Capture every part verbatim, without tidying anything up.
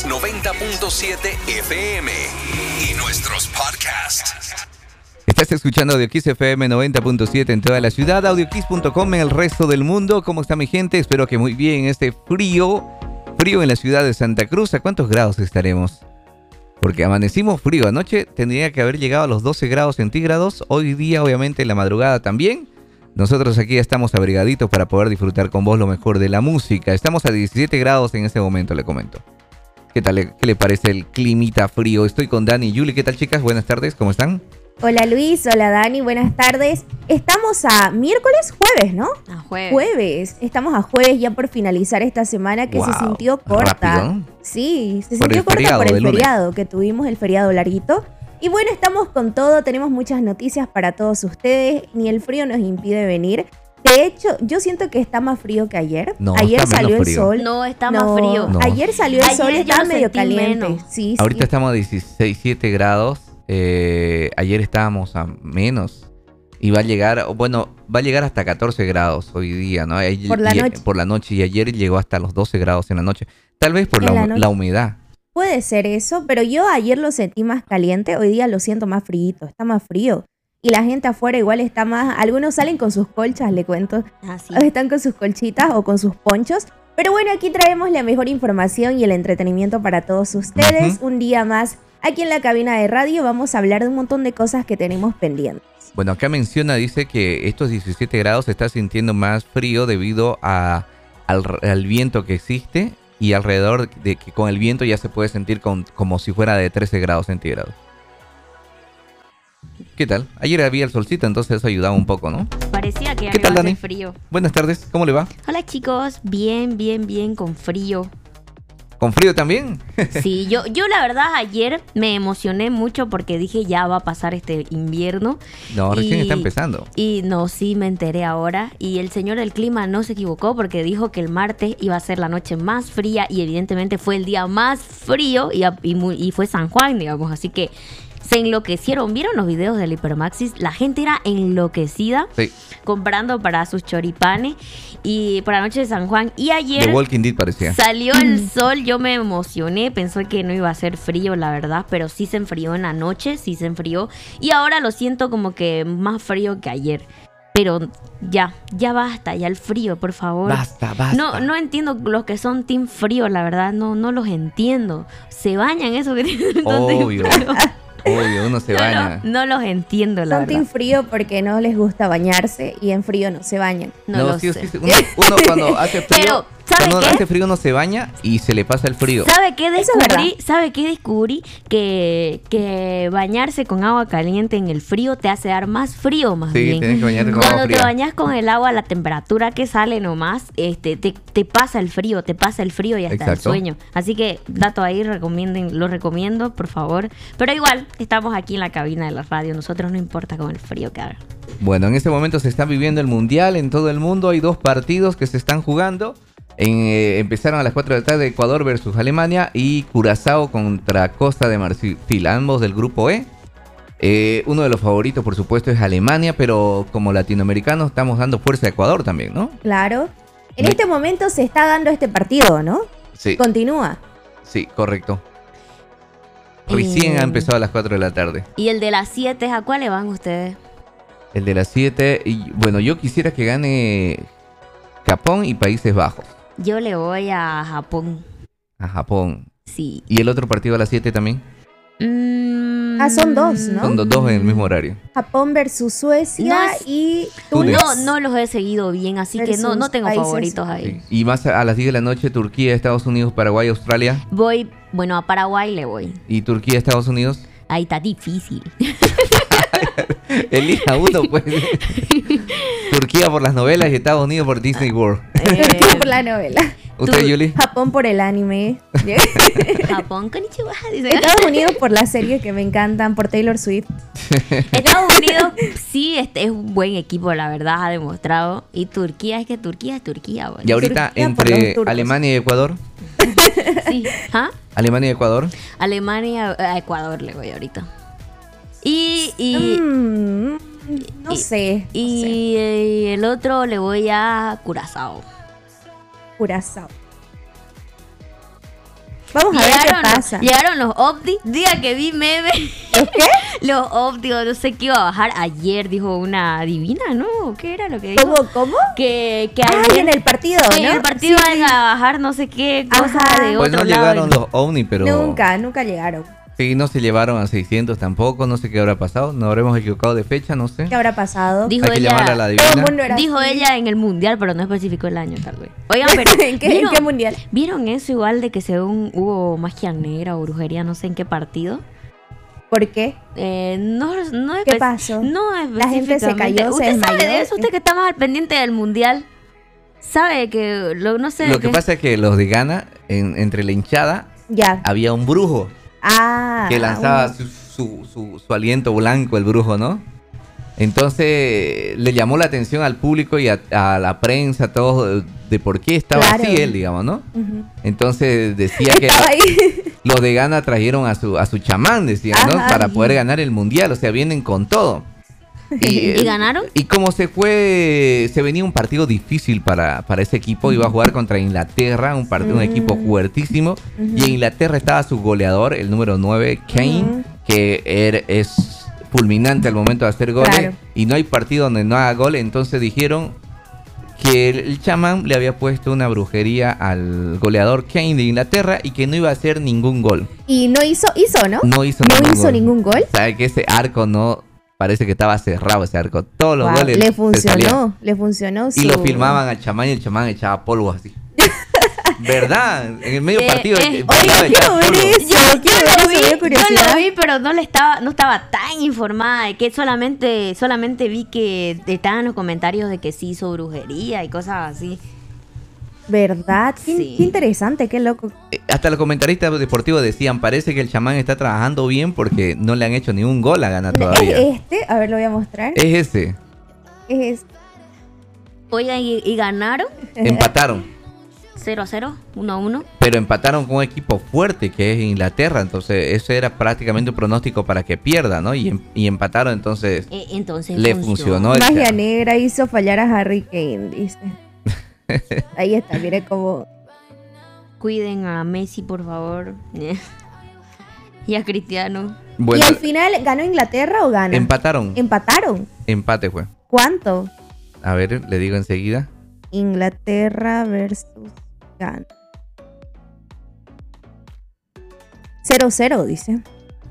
noventa punto siete F M y nuestros podcasts. Estás escuchando AudioKiss F M noventa punto siete en toda la ciudad, audiokiss punto com en el resto del mundo. ¿Cómo está mi gente? Espero que muy bien. Este frío, frío en la ciudad de Santa Cruz. ¿A cuántos grados estaremos? Porque amanecimos frío. Anoche tendría que haber llegado a los doce grados centígrados. Hoy día, obviamente, en la madrugada también. Nosotros aquí ya estamos abrigaditos para poder disfrutar con vos lo mejor de la música. Estamos a diecisiete grados en este momento, le comento. ¿Qué tal? ¿Qué le parece el climita frío? Estoy con Dani y Yuli. ¿Qué tal, chicas? Buenas tardes. ¿Cómo están? Hola Luis, hola Dani, buenas tardes. Estamos a miércoles, jueves, ¿no? A jueves. Jueves. Estamos a jueves ya por finalizar esta semana que Wow, se sintió corta. rápido. Sí, se Por sintió el corta feriado por el del lunes. feriado, que tuvimos el feriado larguito. Y bueno, estamos con todo, tenemos muchas noticias para todos ustedes. Ni el frío nos impide venir. De hecho, yo siento que está más frío que ayer. No, ayer está salió menos el frío. sol. No, está No, más frío. No. Ayer salió el Ayer sol y yo estaba lo medio sentí caliente. menos. Sí, Ahorita sí. estamos a dieciséis, diecisiete grados. Eh, ayer estábamos a menos. Y va a llegar, bueno, va a llegar hasta catorce grados hoy día, ¿no? Ayer- Por la y- noche. Por la noche. Y ayer llegó hasta los doce grados en la noche. Tal vez por En la, la noche. la humedad. Puede ser eso, pero yo ayer lo sentí más caliente, hoy día lo siento más frío, está más frío. Y la gente afuera igual está más, algunos salen con sus colchas, le cuento, Así. están con sus colchitas o con sus ponchos. Pero bueno, aquí traemos la mejor información y el entretenimiento para todos ustedes. Ujú. Un día más aquí en la cabina de radio vamos a hablar de un montón de cosas que tenemos pendientes. Bueno, acá menciona, dice que estos diecisiete grados se está sintiendo más frío debido a, al, al viento que existe. Y alrededor de que con el viento ya se puede sentir con, como si fuera de trece grados centígrados. ¿Qué tal? Ayer había el solcito, entonces eso ayudaba un poco, ¿no? Parecía que ya ¿Qué me tal, iba a Dani? hacer frío. Buenas tardes, ¿cómo le va? Hola chicos, bien, bien, bien, con frío. ¿Con frío también? Sí, yo, yo la verdad ayer me emocioné mucho porque dije ya va a pasar este invierno. No, recién Y- está empezando. Y no, sí me enteré ahora. Y el señor del clima no se equivocó porque dijo que el martes iba a ser la noche más fría y evidentemente fue el día más frío y, a- y muy- y fue San Juan, digamos. Así que se enloquecieron. ¿Vieron los videos del Hipermaxis? La gente era enloquecida Sí, comprando para sus choripanes y por la noche de San Juan. Y The ayer Walking Dead parecía. salió el sol, yo me emocioné, pensé que no iba a ser frío, la verdad, pero sí se enfrió en la noche, sí se enfrió. Y ahora lo siento como que más frío que ayer. Pero ya, ya basta, ya el frío, por favor. Basta, basta. No, no entiendo los que son team frío, la verdad, no, no los entiendo. Se bañan eso que tienen con team Obvio, frío. obvio, uno se No, baña. no, no los entiendo, la Son verdad. team frío porque no les gusta bañarse y en frío no se bañan. No, lo sí, sé. sí, sí, uno, uno cuando hace frío, Pero, ¿sabe cuando qué? hace frío uno se baña y se le pasa el frío. ¿Sabe qué Eso es descubrí? verdad. ¿Sabe qué descubrí? Que, que bañarse con agua caliente en el frío te hace dar más frío, más Sí, bien. tienes que bañarte con Cuando agua te fría. bañas con el agua, la temperatura que sale nomás, este, te, te pasa el frío, te pasa el frío y hasta el Exacto. sueño. Así que, dato ahí, recomienden, lo recomiendo, por favor. Pero igual, estamos aquí en la cabina de la radio, nosotros no importa con el frío que haga. Bueno, en este momento se está viviendo el Mundial en todo el mundo. Hay dos partidos que se están jugando. En, eh, empezaron a las cuatro de la tarde, Ecuador versus Alemania y Curazao contra Costa de Marfil, ambos del grupo E. Eh, uno de los favoritos, por supuesto, es Alemania, pero como latinoamericanos estamos dando fuerza a Ecuador también, ¿no? Claro. En Me- este momento se está dando este partido, ¿no? Sí, Continúa. sí, correcto. Recién Eh, ha empezado a las cuatro de la tarde. ¿Y el de las siete, a cuál le van ustedes? El de las siete, y bueno, yo quisiera que gane Japón y Países Bajos. Yo le voy a Japón. A Japón. Sí. ¿Y el otro partido a las siete también? Mm, Ah, son dos, ¿no? Son dos, dos en el mismo horario. Japón versus Suecia No es- y Túnez. Túnez. No, no los he seguido bien, así que no, Versus no tengo países. favoritos ahí. Sí. Y más a a las diez de la noche, Turquía, Estados Unidos, Paraguay, Australia. Voy, bueno, a Paraguay le voy. Y Turquía, Estados Unidos. Ahí está difícil. Elija uno, pues. Turquía por las novelas y Estados Unidos por Disney World. Turquía por la novela. ¿Usted, Tú- Yuli? Japón por el anime. Japón, konnichiwa, dice. Estados Unidos por las series que me encantan, por Taylor Swift. Estados Unidos sí este es un buen equipo, la verdad, ha demostrado. Y Turquía, es que Turquía es Turquía. Bueno. Y ahorita Turquía por los entre turcos. Alemania y Ecuador. Sí. ¿Ah? Alemania y Ecuador. Alemania a Ecuador le voy ahorita. Y, y, Mm, no y- sé. no sé. y, eh, el otro le voy a Curazao. Curazao. Vamos a ver qué Llegaron, pasa. llegaron los Opti, día que vi meme. ¿Los qué? Los Opti, no sé qué iba a bajar ayer, dijo una divina, ¿no? ¿Qué era lo que dijo? ¿Cómo, cómo? Que, que Ay, ayer en el partido, que ¿no? en el partido Sí, van sí. a bajar no sé qué cosa Ajá. de Pues otro no lado. llegaron los ovni, pero... Nunca, nunca llegaron. Sí, no se llevaron a seiscientos tampoco, no sé qué habrá pasado, nos habremos equivocado de fecha, no sé. ¿Qué habrá pasado? Dijo Hay que ella, llamarla a la Todo el divina. mundo era dijo así. ella en el mundial, pero no especificó el año tal vez. Oigan, pero ¿En, qué, ¿En ¿vieron, qué mundial? ¿vieron eso igual de que según hubo magia negra o brujería, no sé en qué partido? ¿Por qué? Eh, no, no ¿Qué espe- pasó? No La gente se específicamente. cayó, se ¿Usted sabe desmayó? de eso? Usted que está más al pendiente del mundial. ¿Sabe que lo, no sé? Lo que pasa es que los de Ghana, en- entre la hinchada, Ya. había un brujo Ah. que lanzaba un- su, su, su- su aliento blanco, el brujo, ¿no? Entonces le llamó la atención al público y a, a la prensa, a todos, de, de por qué estaba Claro. así él, digamos, ¿no? Ujú. Entonces decía que Estaba ahí. los de Ghana trajeron a su, a su chamán, decían, ¿no? Ajá. Para poder ganar el mundial, o sea, vienen con todo. ¿Y ganaron? Y como se fue, se venía un partido difícil para, para ese equipo, iba a jugar contra Inglaterra, un, partido, un Mm. equipo fuertísimo, y en Inglaterra estaba su goleador, el número nueve, Kane, Ujú. que er- es fulminante al momento de hacer goles, Claro. y no hay partido donde no haga gol, entonces dijeron que el, el chamán le había puesto una brujería al goleador Kane de Inglaterra y que no iba a hacer ningún gol. Y no hizo, hizo, ¿no? No hizo No ningún hizo gol. ningún gol. Sabe que ese arco no, parece que estaba cerrado ese arco. Todos los Wow, goles le se salían. funcionó, le funcionó. Y su- lo filmaban al chamán y el chamán echaba polvo así. ¿Verdad? En el medio Eh, partido. eh, eh, Oye, echaba quiero ver polvo. eso. Yo, quiero yo ver lo eso, vi, me dio yo curiosidad. lo vi, pero no le estaba, no estaba tan informada de que solamente, solamente vi que estaban los comentarios de que sí hizo brujería y cosas así. ¿Verdad? Qué, Sí. qué interesante, qué loco. Eh, Hasta los comentaristas deportivos decían, parece que el chamán está trabajando bien porque no le han hecho ni un gol a ganar todavía. Es este, a ver, lo voy a mostrar. Es ese. Es este. Oigan, ¿y, y ganaron? Empataron. cero a cero, uno a uno. Pero empataron con un equipo fuerte que es Inglaterra. Entonces, eso era prácticamente un pronóstico para que pierda, ¿no? Y, em- y empataron, entonces Eh, entonces le funcionó. el Magia cha- negra hizo fallar a Harry Kane, dice. Ahí está, mire cómo. Cuiden a Messi, por favor. Y a Cristiano. Bueno, ¿Y al final ganó Inglaterra o gana? empataron. Empataron. Empate fue. ¿Cuánto? A ver, le digo enseguida. Inglaterra versus Ghana. cero cero, dice.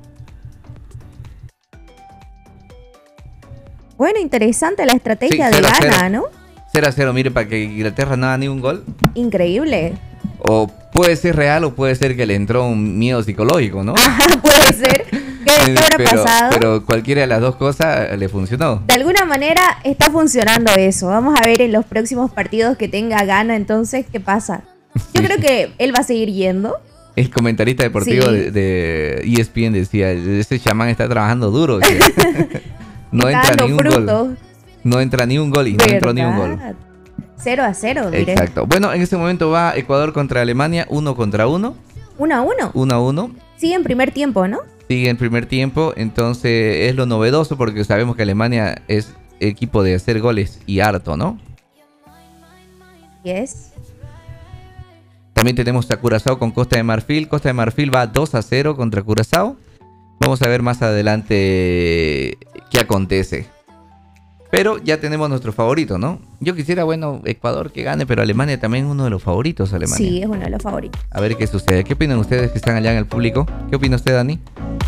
Bueno, interesante la estrategia Sí, de cero a Ghana, cero. ¿no? cero a cero, mire, para que Inglaterra no haga ni un gol. Increíble. O puede ser real o puede ser que le entró un miedo psicológico, ¿no? Ajá, puede ser. ¿Qué, qué habrá pero, pasado? pero cualquiera de las dos cosas le funcionó. De alguna manera está funcionando eso. Vamos a ver en los próximos partidos que tenga Ghana, entonces, ¿qué pasa? Yo creo que él va a seguir yendo. El comentarista deportivo Sí. de, de E S P N decía, ese chamán está trabajando duro. que no Está entra dando ni un frutos. gol. No entra ni un gol y no entró ni un gol. ¿Verdad? cero a cero, mire. Exacto. Bueno, en este momento va Ecuador contra Alemania, uno contra uno, uno a uno. uno a uno. Sigue en primer tiempo, ¿no? Sigue en primer tiempo, entonces es lo novedoso porque sabemos que Alemania es equipo de hacer goles y harto, ¿no? Yes. También tenemos a Curazao con Costa de Marfil. Costa de Marfil va dos a cero contra Curazao. Vamos a ver más adelante qué acontece. Pero ya tenemos nuestro favorito, ¿no? Yo quisiera, bueno, Ecuador que gane, pero Alemania también es uno de los favoritos, Alemania. Sí, es uno de los favoritos. A ver qué sucede. ¿Qué opinan ustedes que están allá en el público? ¿Qué opina usted, Dani?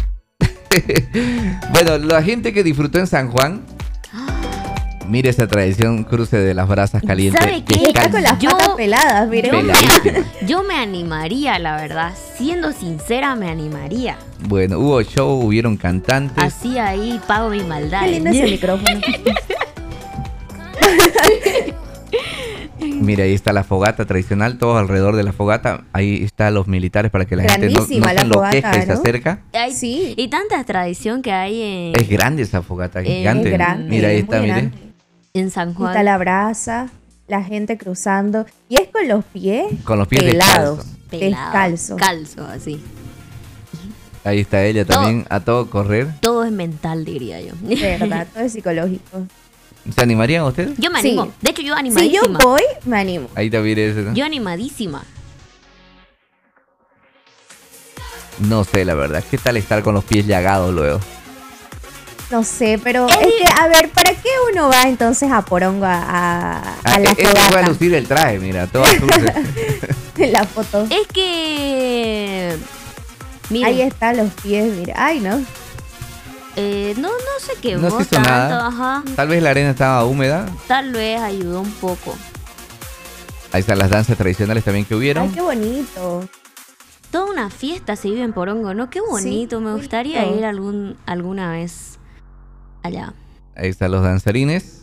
Bueno, la gente que disfrutó en San Juan, mire esa tradición cruce de las brasas calientes. ¿Sabe qué? Descalzo. Está con las Yo- patas peladas, mire. Yo me, Peladísima. yo me animaría, la verdad. Siendo sincera, me animaría. Bueno, hubo show, hubieron cantantes. Así ahí pago mi maldad. Qué lindo ese micrófono. Mira, ahí está la fogata tradicional, todos alrededor de la fogata. Ahí están los militares para que la gente no, no Grandísima se la enloquezca fogata, y se ¿no? acerca. Ay, Sí. Y tanta tradición que hay en, Es grande esa fogata, Es gigante. grande, Mira, ahí muy está, mire. grande. en San Juan. Está la brasa, la gente cruzando. Y es con los pies Con los pies pelados. descalzos. Pelado, Descalzo. Calzo, así. Ahí está ella Todo. también, a todo correr. Todo es mental, diría yo. De verdad, todo es psicológico. ¿Se animarían ustedes? Yo me Sí. animo. De hecho, yo Si yo animadísima. voy, me animo. Ahí está, mire ese, ¿no? Yo animadísima. No sé, la verdad. ¿Qué tal estar con los pies llagados luego? No sé, pero es que, a ver, ¿para qué uno va entonces a Porongo a, a, a Ah, la es que va a fogata? lucir el traje, mira, todo azul. La foto. Es que... Miren, Ahí están los pies, mira. Ay, no. eh, no, no se quemó No se hizo tanto, nada. ajá. Tal vez la arena estaba húmeda. Tal vez ayudó un poco. Ahí están las danzas tradicionales también que hubieron. Ay, qué bonito. Toda una fiesta se vive en Porongo, ¿no? Qué bonito, Sí, me muy gustaría lindo. ir algún, alguna vez allá. Ahí están los danzarines.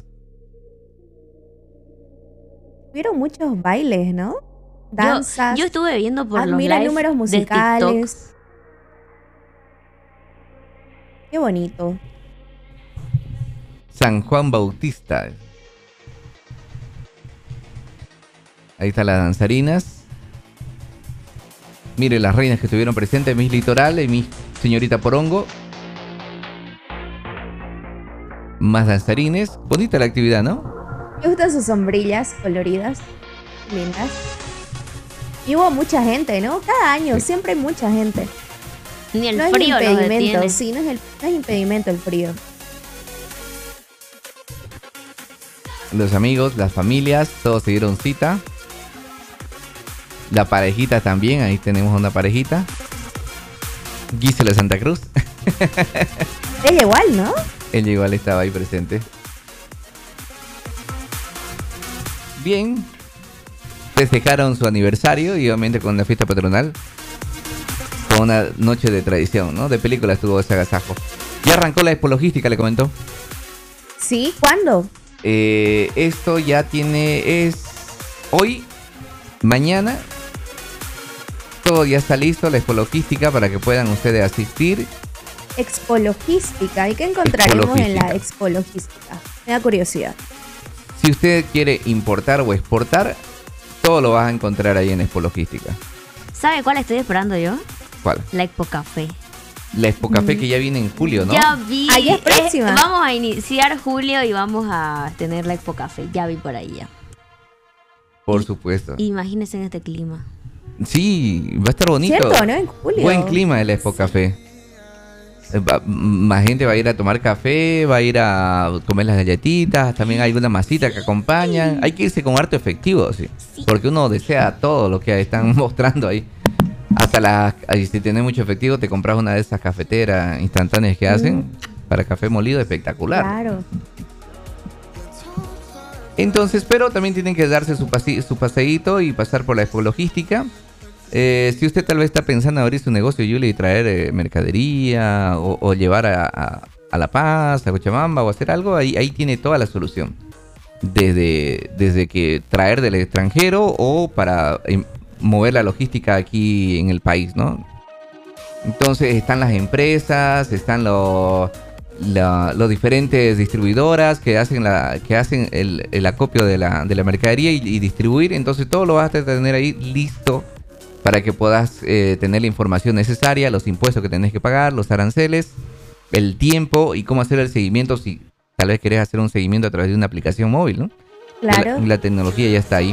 Hubieron muchos bailes, ¿no? Yo, Danzas. yo estuve viendo por Ah, los mira lives números de TikTok. musicales. Qué bonito. San Juan Bautista. Ahí están las danzarinas. Mire las reinas que estuvieron presentes, Miss Litoral y Miss Señorita Porongo. Más danzarines. Bonita la actividad, ¿no? Me gustan sus sombrillas coloridas, lindas. Y hubo mucha gente, ¿no? Cada año, Sí. siempre hay mucha gente. Ni el no frío es los impedimento, detiene. sí, no es, el, no es impedimento el frío. Los amigos, las familias, todos se dieron cita. La parejita también, ahí tenemos una parejita. Gisela Santa Cruz. Es igual, ¿no? Él igual estaba ahí presente. Bien. Festejaron su aniversario y obviamente con una fiesta patronal. Con una noche de tradición, ¿no? De película estuvo ese agasajo. Ya arrancó la expo logística, le comentó. Sí, ¿cuándo? Eh, esto ya tiene, es hoy, mañana. Todo ya está listo, la expo logística para que puedan ustedes asistir. Expo Logística. ¿Y qué encontraremos Expo en la Logística. Expo Logística? Me da curiosidad. Si usted quiere importar o exportar, todo lo vas a encontrar ahí en expo logística. ¿Sabe cuál estoy esperando yo? ¿Cuál? La Expo Café. La Expo Café que ya viene en julio, ¿no? Ya vi. Ah, ya es eh, próxima. vamos a iniciar julio y vamos a tener la Expo Café. Ya vi por ahí ya. Por supuesto. Imagínense en este clima. Sí, va a estar bonito. ¿Cierto, no? En julio. Buen clima el Expo Café. Eh, va- Más gente va a ir a tomar café, va a ir a comer las galletitas, también hay una masita que acompañan. Hay que irse con harto efectivo, sí. Sí. Porque uno desea todo lo que están mostrando ahí. Hasta las, ahí, si tienes mucho efectivo, te compras una de esas cafeteras instantáneas que hacen para café molido, espectacular. Claro. Entonces, pero también tienen que darse su, pase- su paseíto y pasar por la expo logística. Eh, si usted tal vez está pensando en abrir su negocio, Yuli, y traer eh, mercadería o, o llevar a, a- a La Paz, a Cochabamba o hacer algo, ahí, ahí tiene toda la solución. Desde, desde que traer del extranjero o para em, mover la logística aquí en el país, ¿no? Entonces están las empresas, están los... La, los diferentes distribuidoras que hacen la que hacen el, el acopio de la, de la mercadería y, y distribuir, entonces todo lo vas a tener ahí listo para que puedas eh, tener la información necesaria, los impuestos que tenés que pagar, los aranceles, el tiempo y cómo hacer el seguimiento si tal vez querés hacer un seguimiento a través de una aplicación móvil, ¿no? Claro. La, la tecnología ya está ahí.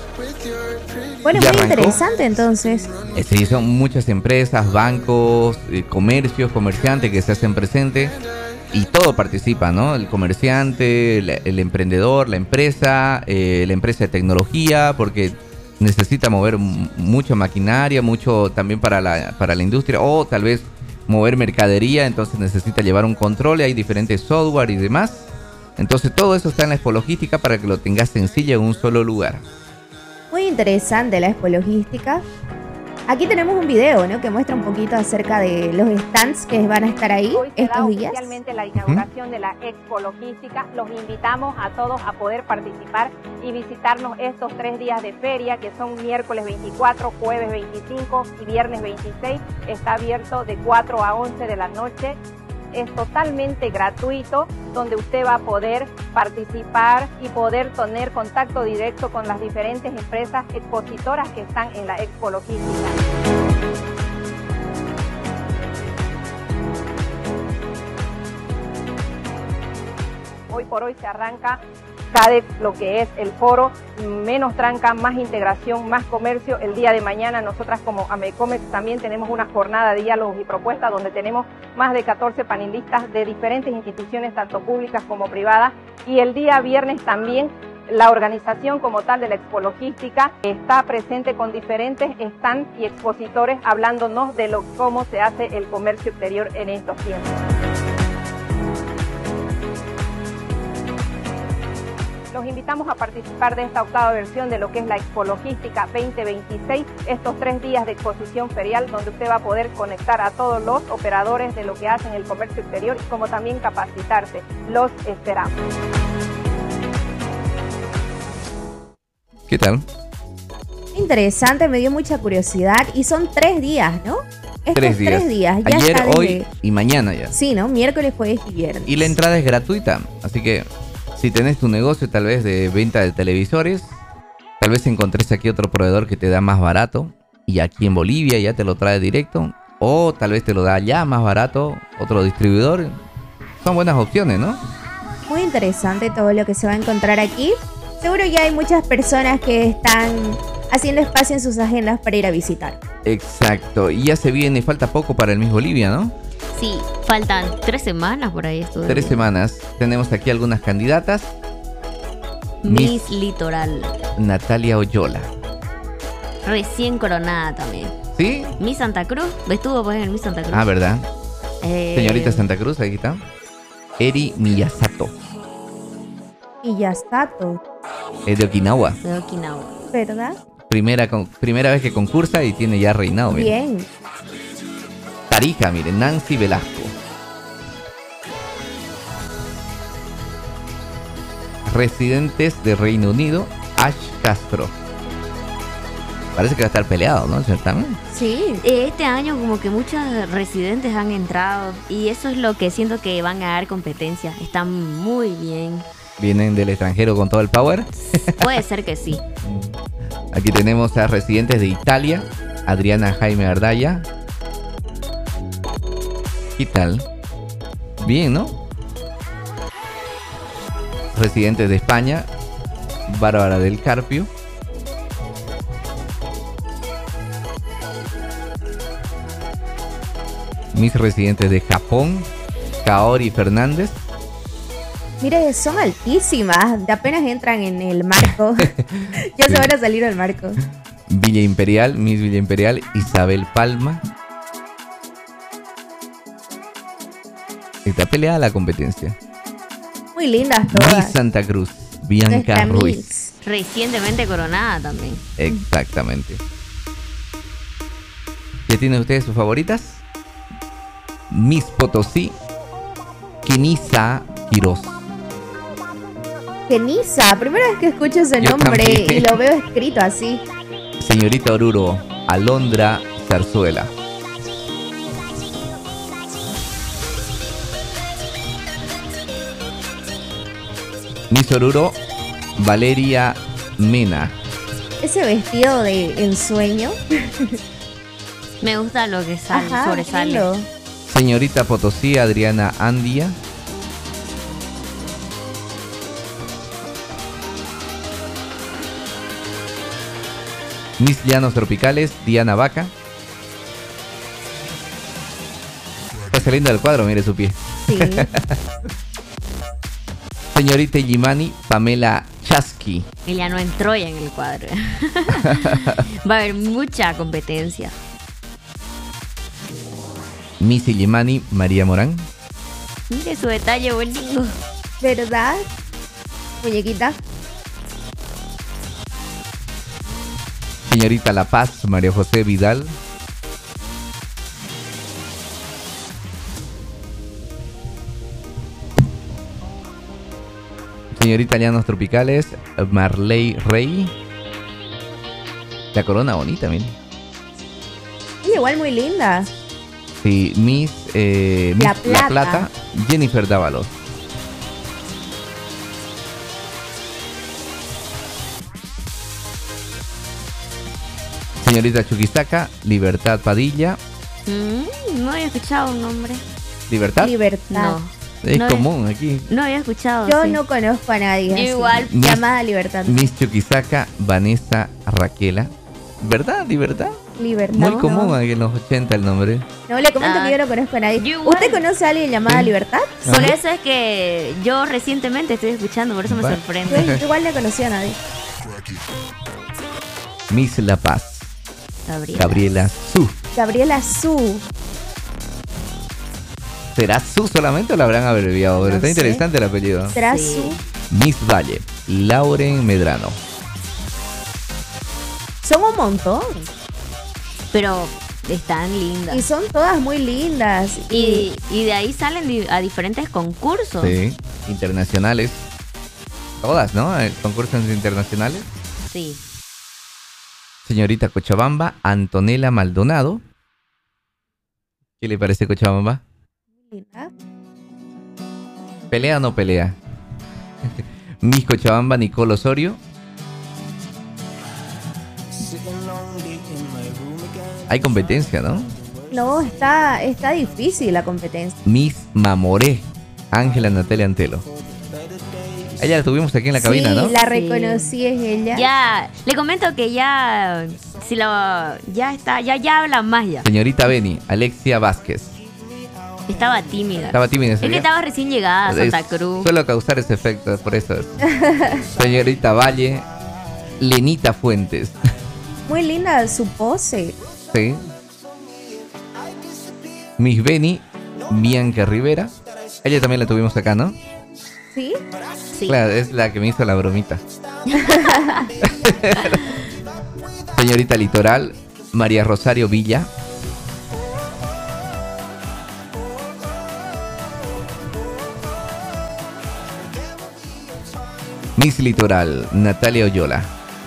Bueno, ¿Ya muy arrancó? interesante entonces. Eh, Sí, son muchas empresas, bancos, eh, comercios, comerciantes que se hacen presentes y todo participa, ¿no? El comerciante, el, el emprendedor, la empresa, eh, la empresa de tecnología, porque necesita mover m- mucha maquinaria, mucho también para la, para la industria, o tal vez mover mercadería, entonces necesita llevar un control, y hay diferentes software y demás. Entonces todo eso está en la expo logística para que lo tengas sencillo en un solo lugar. Muy interesante la Expo Logística. Aquí tenemos un video, ¿no? Que muestra un poquito acerca de los stands que van a estar ahí Hoy será estos días. oficialmente la inauguración de la Expo Logística. Los invitamos a todos a poder participar y visitarnos estos tres días de feria, que son miércoles veinticuatro, jueves veinticinco y viernes veintiséis. Está abierto de cuatro a once de la noche. Es totalmente gratuito, donde usted va a poder participar y poder tener contacto directo con las diferentes empresas expositoras que están en la Expo Logística. Hoy por hoy se arranca CADEX, lo que es el foro, menos tranca, más integración, más comercio. El día de mañana nosotras como Amecomex también tenemos una jornada de diálogos y propuestas donde tenemos más de catorce panelistas de diferentes instituciones, tanto públicas como privadas, y el día viernes también la organización como tal de la Expo Logística está presente con diferentes stands y expositores hablándonos de lo, cómo se hace el comercio exterior en estos tiempos. Los invitamos a participar de esta octava versión de lo que es la Expo Logística veinte veintiséis, estos tres días de exposición ferial donde usted va a poder conectar a todos los operadores de lo que hacen el comercio exterior y como también capacitarse. Los esperamos. ¿Qué tal? Interesante, me dio mucha curiosidad. Y son tres días, ¿no? Estos Tres días. tres días. Ya Ayer, está desde- hoy y mañana ya. Sí, ¿no? Miércoles, jueves y viernes. Y la entrada es gratuita. Así que si tenés tu negocio tal vez de venta de televisores, tal vez encontres aquí otro proveedor que te da más barato. Y aquí en Bolivia ya te lo trae directo. O tal vez te lo da ya más barato otro distribuidor. Son buenas opciones, ¿no? Muy interesante todo lo que se va a encontrar aquí. Seguro ya hay muchas personas que están haciendo espacio en sus agendas para ir a visitar. Exacto. Y ya se viene, falta poco para el Miss Bolivia, ¿no? Sí, faltan tres semanas por ahí. Estuve Tres viendo. semanas. Tenemos aquí algunas candidatas. Miss Litoral. Natalia Oyola. Recién coronada también. ¿Sí? Miss Santa Cruz. Estuvo pues en Miss Santa Cruz. Ah, ¿verdad? Eh, Señorita Santa Cruz, aquí está. Eri Miyasato. Y ya está todo, Es de Okinawa. De Okinawa. ¿verdad? Primera, con- primera vez que concursa y tiene ya reinado. Miren. Bien. Tarija, miren, Nancy Velasco. Residentes de Reino Unido, Ash Castro. Parece que va a estar peleado, ¿no? El certamen. Sí. Eh, Este año como que muchos residentes han entrado y eso es lo que siento que van a dar competencia. Están muy bien. Vienen del extranjero con todo el power. Puede ser que sí. Aquí tenemos a residentes de Italia, Adriana Jaime Ardaya. ¿Qué tal? Bien, ¿no? Residentes de España, Bárbara del Carpio. Mis residentes de Japón, Kaori Fernández. Mire, son altísimas. Apenas entran en el marco. Ya Sí. se van a salir del marco. Villa Imperial, Miss Villa Imperial, Isabel Palma. Está peleada la competencia. Muy lindas todas. Miss Santa Cruz, Bianca Nuestra Ruiz. Miss. Recientemente coronada también. Exactamente. ¿Ya tienen ustedes sus favoritas? Miss Potosí, Kenisa Quiroz. Kenisa, primera vez que escucho ese Yo nombre también. y lo veo escrito así. Señorita Oruro, Alondra Zarzuela. Miss Oruro, Valeria Mena. Ese vestido de ensueño. Me gusta lo que sale, Ajá, sobresale. lindo. Señorita Potosí, Adriana Andia. Miss Llanos Tropicales, Diana Vaca. Está saliendo del cuadro, mire su pie. Sí. Señorita Yimani, Pamela Chasky. Ella no entró ya en el cuadro. Va a haber mucha competencia. Miss Yimani, María Morán. Mire su detalle bonito. ¿Verdad? Muñequita. Señorita La Paz, María José Vidal. Señorita Llanos Tropicales, Marley Rey. La corona bonita, miren. Y igual muy linda. Sí, Miss, eh, Miss La La Plata. Plata, Jennifer Dávalos. Señorita Chuquisaca, Libertad Padilla. Mm, no había escuchado un nombre. ¿Libertad? Libertad. No. Es No, común aquí. No había escuchado. Yo sí. no conozco a nadie. Yo así. igual. Llamada Libertad. Miss Chuquisaca, Vanessa Raquela. ¿Verdad? ¿Y verdad? Libertad. Muy no. común aquí en los ochenta el nombre. No, le comento Ah, que yo no conozco a nadie. yo igual. ¿Usted conoce a alguien llamada Sí. Libertad? Por Ajá. eso es que yo recientemente estoy escuchando, por eso me Va. Yo, sorprende. yo igual no conocía a nadie. Miss La Paz, Gabriela. Gabriela Su. Gabriela Su. ¿Será Su solamente o la habrán abreviado? Pero No está sé. interesante el apellido. ¿Será Sí. Su? Miss Valle, Lauren Medrano. Son un montón. Pero están lindas. Y son todas muy lindas. Y, y de ahí salen di- a diferentes concursos. Sí, internacionales. Todas, ¿no? Eh, Concursos internacionales. Sí. Señorita Cochabamba, Antonella Maldonado. ¿Qué le parece Cochabamba? Linda. ¿Pelea o no pelea? Miss Cochabamba, Nicole Osorio. Hay competencia, ¿no? No, está, está difícil la competencia. Miss Mamoré, Ángela Natalia Antelo. Ella la tuvimos aquí en la cabina, sí, ¿no? la Sí. reconocí, es ella. Ya, le comento que ya, si lo, ya está, ya, ya habla más ya. Señorita Beni, Alexia Vázquez. Estaba tímida. Estaba tímida ese Es que día. estaba recién llegada a Santa Es- Cruz. Suelo causar ese efecto, por eso. es. Señorita Valle, Lenita Fuentes. Muy linda su pose. Sí. Miss Beni, Bianca Rivera. Ella también la tuvimos acá, ¿no? ¿Sí? Sí. Claro, es la que me hizo la bromita. Señorita Litoral, María Rosario Villa. Miss Litoral, Natalia Oyola.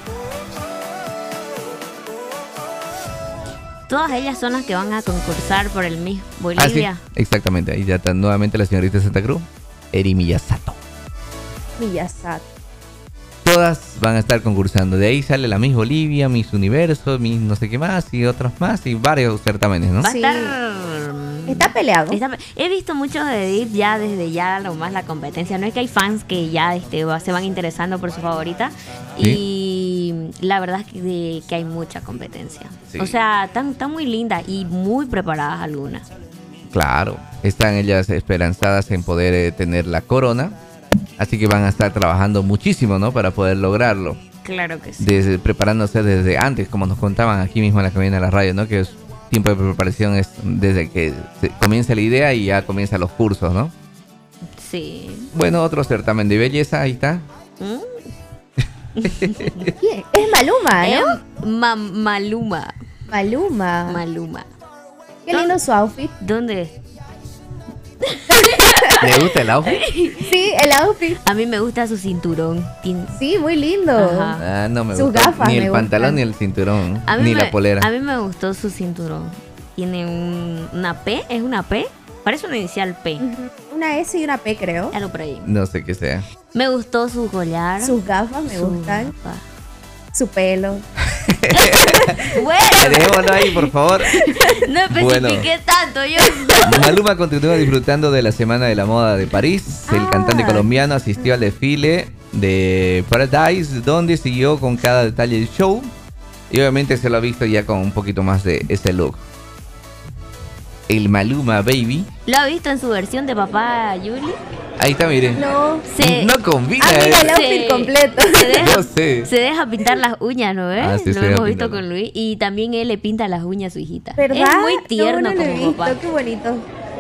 Todas ellas son las que van a concursar por el Miss Ah, sí, Bolivia. exactamente. Ahí ya está nuevamente la señorita de Santa Cruz, Eri Miyasato. Miyasato. Todas van a estar concursando. De ahí sale la Miss Bolivia, Miss Universo, Miss no sé qué más y otros más y varios certámenes, ¿no? Va a Sí. estar... Está peleado. Está- he visto muchos edits ya desde ya lo más la competencia. No es que hay fans que ya este, va- se van interesando por su favorita. Y la verdad es que, de- que hay mucha competencia. Sí. O sea, están, están muy lindas y muy preparadas algunas. Claro, están ellas esperanzadas en poder eh, tener la corona. Así que van a estar trabajando muchísimo, ¿no? Para poder lograrlo. Claro que sí. Desde, preparándose desde antes, como nos contaban aquí mismo en la cabina de la radio, ¿no? Que es tiempo de preparación es desde que se comienza la idea y ya comienzan los cursos, ¿no? Sí. Bueno, otro certamen de belleza, ahí está. ¿Mm? ¿Quién? Es Maluma, ¿no? Eh, Ma- Maluma. Maluma. Maluma. Qué lindo su outfit. ¿Dónde? ¿Le gusta el outfit? Sí, el outfit. A mí me gusta su cinturón. Tien- Sí, muy lindo. Ajá. Ah, no me Sus gusta. gafas Ni el me pantalón gustan. ni el cinturón, A mí ni me- la polera. A mí me gustó su cinturón. Tiene un- una P, ¿es una P? Parece una inicial P. Ujú. Una S y una P, creo. Algo por ahí. No sé qué sea. Me gustó su collar. Sus gafas me su gustan. gafa. Su pelo. Bueno, Dejémoslo ahí, por favor. no especifiqué tanto yo. Maluma continúa disfrutando de la Semana de la Moda de París. El Ah. cantante colombiano asistió al desfile de Paradise, donde siguió con cada detalle del show. Y obviamente se lo ha visto ya con un poquito más de ese look. El Maluma Baby. ¿Lo ha visto en su versión de papá Yuli? Ahí está, miren. No. Se, No combina. Ah, mira el eh. outfit se- completo. Se deja, Yo sé. se deja pintar las uñas, ¿no ves? Ah, sí, se Lo deja hemos visto pintarlo. con Luis. Y también él le pinta las uñas a su hijita. ¿Verdad? Es muy tierno no, no lo he como visto. papá. Qué bonito.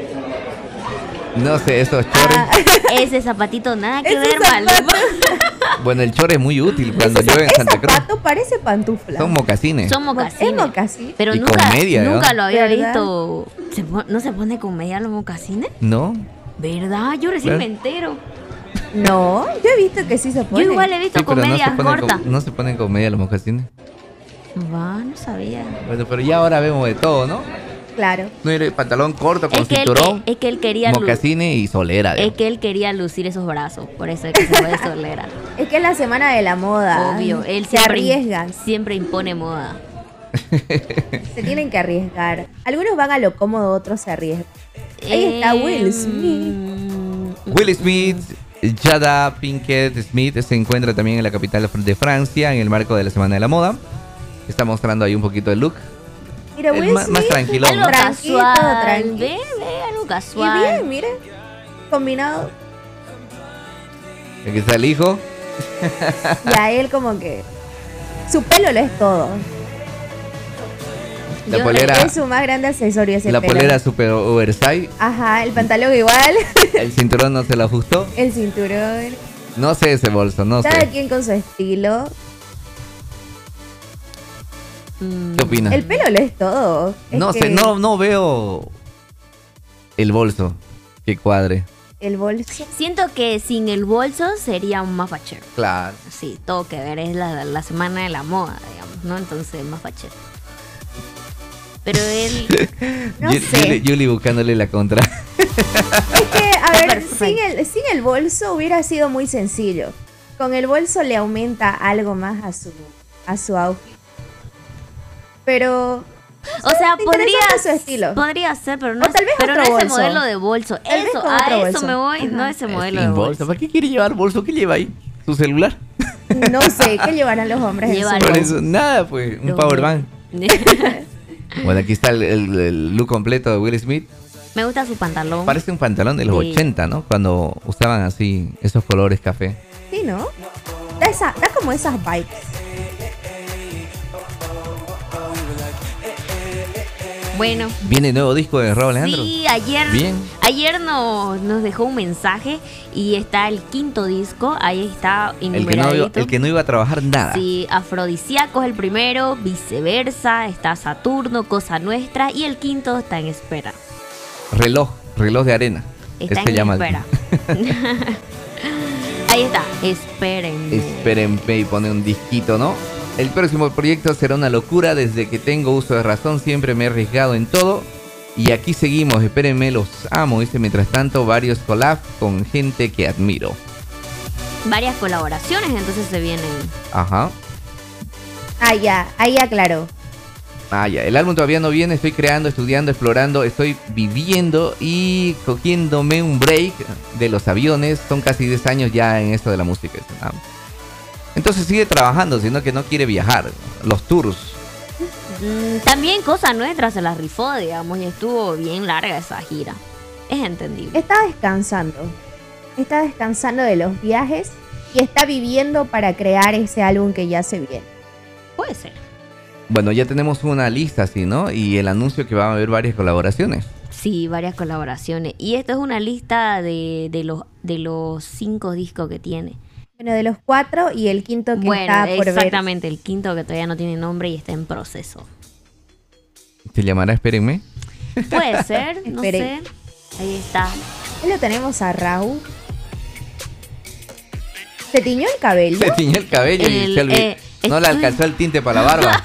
No sé, esos chores. Ah, Ese zapatito nada que Ese ver, zapato. Maluma. Bueno, el chore es muy útil cuando ese, llueve en ese Santa Cruz. zapato parece pantufla. Son mocasines. Son Mo- mocasines. Es mocasín. Pero Y con nunca, media, ¿no? nunca lo había ¿Verdad? visto. ¿Se po- ¿No se pone con media los mocasines? ¿No? ¿Verdad? Yo recién Claro. me entero. No, yo he visto que sí se pone. Yo igual he visto Sí, con pero no se, medias ponen cortas. con, no se ponen con media los mocasines. Va, no sabía. Bueno, pero ya ahora vemos de todo, ¿no? Claro. No, mire, pantalón corto con Es que, él, cinturón, es que él quería lu- mocasines y solera. es digamos. que él quería lucir esos brazos, por eso es que se puede solera. Es que es la semana de la moda. Obvio, él se siempre, arriesgan. siempre impone moda. Se tienen que arriesgar. Algunos van a lo cómodo, otros se arriesgan. Ahí está Will Smith. Mm, Will Smith, Jada Pinkett Smith se encuentra también en la capital de Francia en el marco de la Semana de la Moda. Está mostrando ahí un poquito el look. Mira, Es Will más, más Smith, tranquilo, Algo ¿no? Tranquilo, casual. tranqui. Ve, ve, algo Y casual. bien, mire. Combinado. Aquí está el hijo. Y a él como que... Su pelo lo es todo. La Yo- polera, Es su más grande accesorio ese la pelo. polera super oversize. Ajá, el pantalón igual. El cinturón no se lo ajustó. El cinturón. No sé ese bolso, no Cada sé. quien con su estilo. Mm, ¿Qué opinas? El pelo lo es todo. Es No que sé, no, no veo el bolso que cuadre. El bolso. Siento que sin el bolso sería un más fachero. Claro. Sí, todo que ver, es la, la semana de la moda, digamos, ¿no? Entonces, más fachero. Pero él... No Yu- sé. Yuli, Yuli buscándole la contra. Es que, a ver, Perfecto. sin el, sin el bolso hubiera sido muy sencillo. Con el bolso le aumenta algo más a su, a su outfit. Pero... O sea, interesante podría, su estilo. podría ser, pero no, O es, tal vez pero no otro ese bolso. modelo de bolso. Tal vez Eso, con a otro eso bolso. me voy, Ajá. no ese modelo Sin de bolso. bolso. ¿Para qué quiere llevar bolso? ¿Qué lleva ahí? ¿Su celular? No sé, ¿qué llevarán los hombres en su Llevan- Por bolso? eso, nada, pues. Un No. power bank. Bueno, aquí está el, el- el look completo de Will Smith. Me gusta su pantalón. Parece un pantalón de los Sí. ochenta, ¿no? Cuando usaban así esos colores café. Sí, ¿no? Da, esa, da como esas vibes. Bueno, Viene nuevo disco de Raúl Alejandro. sí, ayer, Bien. ayer no, nos dejó un mensaje y está el quinto disco, ahí está El que, no, enumeradito. el que no iba a trabajar nada. Sí, Afrodisíaco es el primero, Viceversa, está Saturno, Cosa Nuestra y el quinto está en espera. Reloj, reloj de arena. Está Este en llama el- espera. Ahí está, esperen. Espérenme y pone un disquito, ¿no? El próximo proyecto será una locura. Desde que tengo uso de razón siempre me he arriesgado en todo. Y aquí seguimos, espérenme, los amo. Dice, mientras tanto, varios collabs con gente que admiro. Varias colaboraciones, entonces se vienen. Ajá. Ah, ya, ahí aclaró. Ah, ya. El álbum todavía no viene. Estoy creando, estudiando, explorando. Estoy viviendo y cogiéndome un break de los aviones. Son casi diez años ya en esto de la música. ¿No? Entonces sigue trabajando, sino que no quiere viajar. Los tours. Mm, También Cosa Nuestra se la rifó, digamos, y estuvo bien larga esa gira. Es entendible. Está descansando. Está descansando de los viajes y está viviendo para crear ese álbum que ya se viene. Puede ser. Bueno, ya tenemos una lista así, ¿no? Y el anuncio que va a haber varias colaboraciones. Sí, varias colaboraciones. Y esto es una lista de, de los de los cinco discos que tiene. Bueno, de los cuatro y el quinto que Bueno, está por ver. exactamente, el quinto que todavía no tiene nombre y está en proceso. ¿Se llamará Espérenme? Puede ser, no sé. Esperen. Ahí está. Ahí lo tenemos a Raúl. Se tiñó el cabello. Se tiñó el cabello y El, se olvidó. eh, no le estoy- alcanzó el tinte para la barba.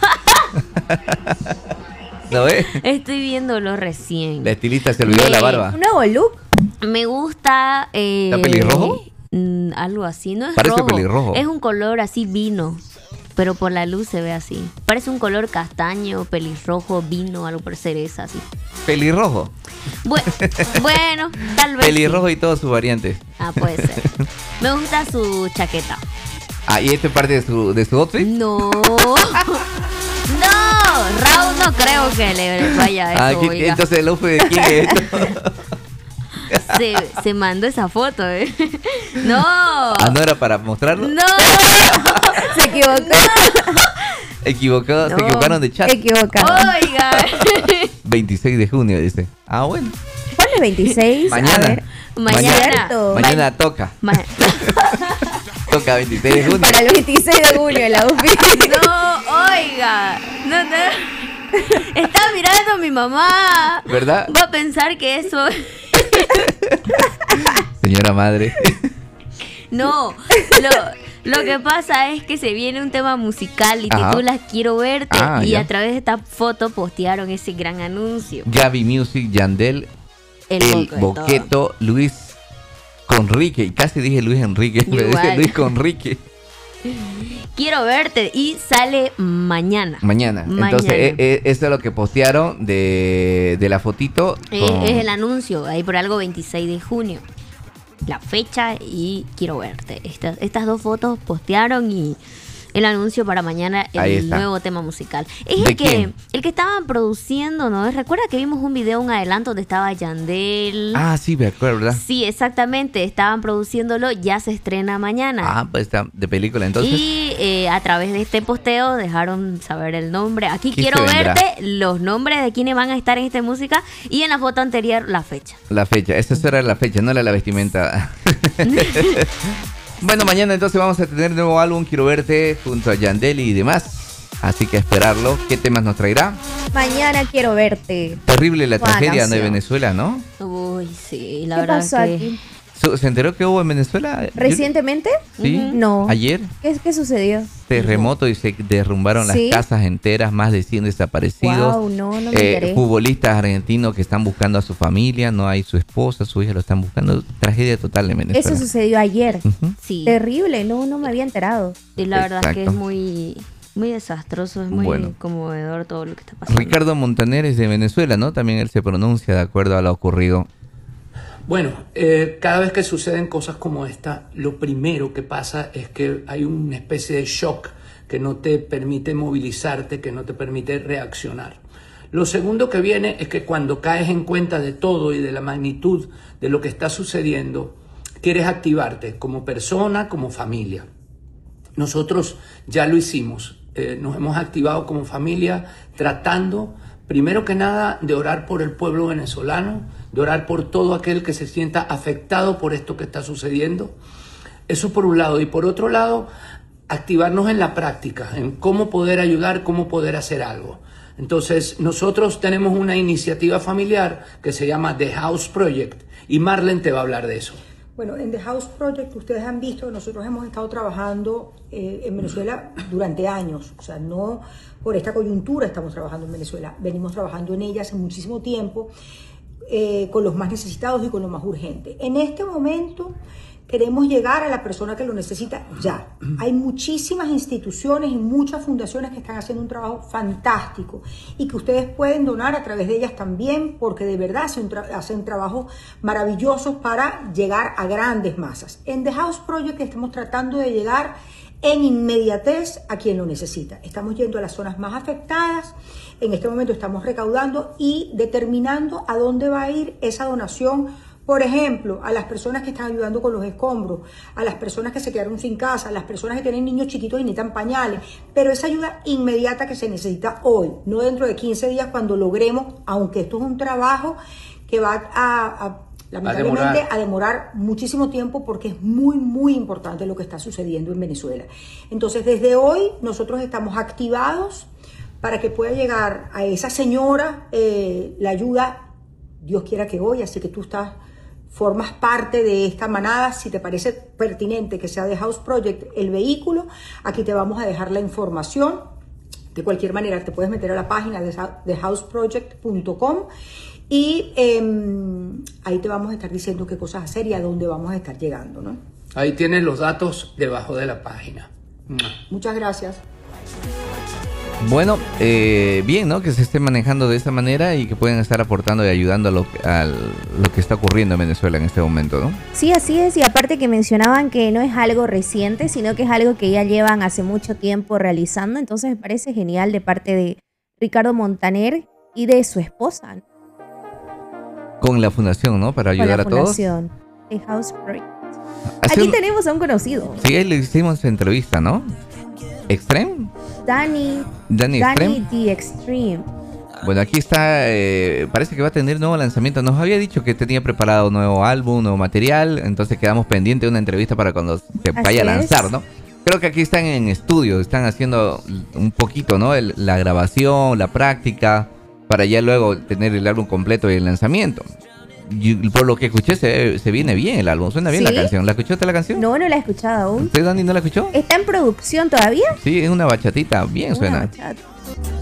¿Lo ves? Estoy viéndolo recién. La estilista se olvidó de la Eh, barba. Un nuevo look. Me gusta. Eh, ¿Está pelirrojo? mm, algo así, no es Parece rojo. pelirrojo. Es un color así vino, pero por la luz se ve así. Parece un color castaño, pelirrojo, vino, algo por cereza, así. Pelirrojo. Bue- bueno, tal vez. Pelirrojo sí. y todas sus variantes. Ah, puede ser. Me gusta su chaqueta. Ah, ¿y esta es parte de su, de su outfit? No. No, Raúl no creo que le vaya a eso. Ah, ¿qué- oiga. entonces el outfit de quién es esto? se, se mandó esa foto, ¿eh? No. Ah, ¿no era para mostrarlo? No. Se equivocó. Equivocado, se No. equivocaron de chat. Equivocado. Oiga. veintiséis de junio, dice. Ah, bueno. ¿Cuándo es veintiséis? Mañana. A ver. Mañana. Cierto. Mañana toca. Ma- Toca veintiséis de junio. Para el veintiséis de junio el outfit. No, oiga. No, no. Está mirando a mi mamá. ¿Verdad? Va a pensar que eso. Señora madre. No. Lo, lo que pasa es que se viene un tema musical y Ajá. titulas Quiero verte. Ah, y ya. a través de esta foto postearon ese gran anuncio. Gaby Music, Yandel, El, El Boqueto. Boqueto, Luis Conrique. Y casi dije Luis Enrique. Me Igual. dice Luis Conrique. Quiero verte. Y sale mañana. Mañana. Mañana. Entonces, eh, eh, eso es lo que postearon de, de la fotito. Eh, con- Es el anuncio, ahí por algo veintiséis de junio. la fecha y quiero verte. Estas, estas dos fotos postearon y el anuncio para mañana, el nuevo tema musical. Es el que, quién? el que estaban produciendo, ¿no? Recuerda que vimos un video, un adelanto donde estaba Yandel. Ah, sí, me acuerdo, ¿verdad? Sí, exactamente. Estaban produciéndolo, ya se estrena mañana. Ah, pues está de película entonces. Y eh, a través de este posteo dejaron saber el nombre. Aquí quiero verte, los nombres de quienes van a estar en esta música y en la foto anterior la fecha. La fecha, esa era la fecha, no era la vestimenta. Bueno, mañana entonces vamos a tener nuevo álbum, Quiero Verte, junto a Yandel y demás. Así que a esperarlo. ¿Qué temas nos traerá? Mañana Quiero Verte. Terrible la Buena tragedia canción. de Venezuela, ¿no? Uy, sí, la ¿Qué verdad pasó que... aquí? ¿Se enteró que hubo en Venezuela? ¿Recientemente? Sí. No. ¿Ayer? ¿Qué, qué sucedió? Terremoto y se derrumbaron ¿Sí? las casas enteras, más de cien desaparecidos. Wow, no, no me Eh, enteré. futbolistas argentinos que están buscando a su familia, no hay su esposa, su hija lo están buscando. Tragedia total en Venezuela. Eso sucedió ayer. Ujú. Sí, Terrible, no, no me había enterado. y la verdad es que es Exacto. muy, muy desastroso, es muy Bueno. conmovedor todo lo que está pasando. Ricardo Montaner es de Venezuela, ¿no? También él se pronuncia de acuerdo a lo ocurrido. Bueno, eh, cada vez que suceden cosas como esta, lo primero que pasa es que hay una especie de shock que no te permite movilizarte, que no te permite reaccionar. Lo segundo que viene es que cuando caes en cuenta de todo y de la magnitud de lo que está sucediendo, quieres activarte como persona, como familia. Nosotros ya lo hicimos, eh, nos hemos activado como familia tratando, primero que nada, de orar por el pueblo venezolano, de orar por todo aquel que se sienta afectado por esto que está sucediendo. Eso por un lado. Y por otro lado, activarnos en la práctica, en cómo poder ayudar, cómo poder hacer algo. Entonces, nosotros tenemos una iniciativa familiar que se llama The House Project y Marlene te va a hablar de eso. Bueno, en The House Project ustedes han visto que nosotros hemos estado trabajando eh, en Venezuela durante años, o sea, no por esta coyuntura estamos trabajando en Venezuela, venimos trabajando en ella hace muchísimo tiempo, eh, con los más necesitados y con los más urgentes. En este momento queremos llegar a la persona que lo necesita ya. Hay muchísimas instituciones y muchas fundaciones que están haciendo un trabajo fantástico y que ustedes pueden donar a través de ellas también, porque de verdad hacen, tra hacen trabajos maravillosos para llegar a grandes masas. En The House Project estamos tratando de llegar en inmediatez a quien lo necesita. Estamos yendo a las zonas más afectadas, en este momento estamos recaudando y determinando a dónde va a ir esa donación. Por ejemplo, a las personas que están ayudando con los escombros, a las personas que se quedaron sin casa, a las personas que tienen niños chiquitos y necesitan pañales, pero esa ayuda inmediata que se necesita hoy, no dentro de quince días cuando logremos, aunque esto es un trabajo que va a, a lamentablemente a demorar. a demorar muchísimo tiempo, porque es muy, muy importante lo que está sucediendo en Venezuela. Entonces, desde hoy nosotros estamos activados para que pueda llegar a esa señora eh, la ayuda, Dios quiera que hoy, así que tú estás... formas parte de esta manada. Si te parece pertinente que sea The House Project el vehículo, aquí te vamos a dejar la información. De cualquier manera, te puedes meter a la página de the house project punto com y eh, ahí te vamos a estar diciendo qué cosas hacer y a dónde vamos a estar llegando, ¿no? Ahí tienes los datos debajo de la página. Muchas gracias. Bueno, eh, bien, ¿no? Que se esté manejando de esta manera y que pueden estar aportando y ayudando a lo, a lo que está ocurriendo en Venezuela en este momento, ¿no? Sí, así es, y aparte que mencionaban que no es algo reciente, sino que es algo que ya llevan hace mucho tiempo realizando, entonces me parece genial de parte de Ricardo Montaner y de su esposa. Con la fundación, ¿no? Para ayudar a todos. Con la fundación, The House Project. Hace Aquí un- tenemos a un conocido, Sí, le hicimos entrevista, ¿no? ¿Extreme? Dani, Dani Extreme. Dani The Extreme. Bueno, aquí está, eh, parece que va a tener nuevo lanzamiento. Nos había dicho que tenía preparado un nuevo álbum, nuevo material, entonces quedamos pendientes de una entrevista para cuando se Así vaya a lanzar, es. ¿no? Creo que aquí están en estudio, están haciendo un poquito, ¿no? El- la grabación, la práctica, para ya luego tener el álbum completo y el lanzamiento. Y por lo que escuché, se, se viene bien el álbum, suena bien ¿Sí? la canción. ¿La escuchó usted la canción? No, no la he escuchado aún. ¿Usted, Dani, no la escuchó? ¿Está en producción todavía? Sí, es una bachatita, bien Una suena. bachata.